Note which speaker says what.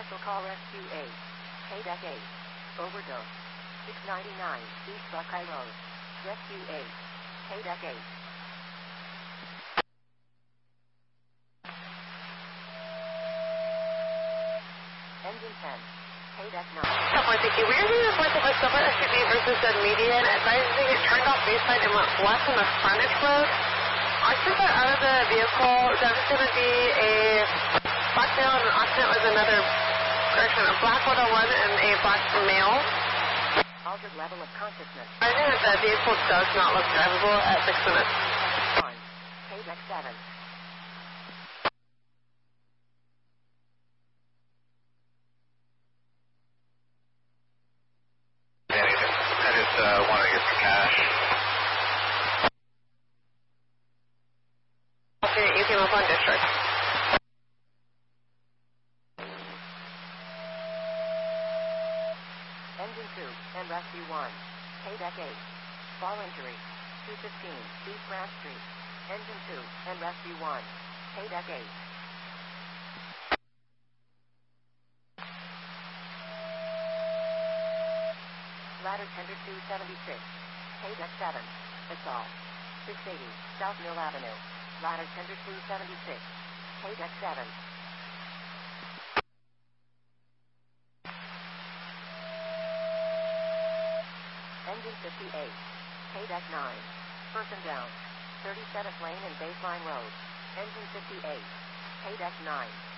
Speaker 1: Special call Rescue 8. K-Deck 8. Overdose. 699 East Buckeye Road. Rescue 8. K-Deck 8. Engine 10. K-Deck 9.
Speaker 2: Subway, thank you. We are doing a report of a silver SUV versus a median. Advising it turned off baseline and went left on the frontage road. Occupants are out of the vehicle. That was going to be a black male and an occupant was another, correction, a black Model 1 and a black male.
Speaker 1: Altered level of consciousness.
Speaker 2: I know that the vehicle does not look drivable at 6 minutes.
Speaker 1: 1. K-Deck 7.
Speaker 3: I just wanted to get some cash.
Speaker 2: Okay, you came up on district.
Speaker 1: Engine 2 and Rescue 1. K-Deck 8. Fall injury. 215 East Grant Street. Engine 2 and Rescue 1. K-Deck 8. Ladder Tender 276. K-Deck 7. Assault. 680 South Mill Avenue. Ladder Tender 276. K-Deck 7. Engine 58. K-Deck 9. Person down. 37th Lane and Baseline Road. Engine 58. K-Deck 9.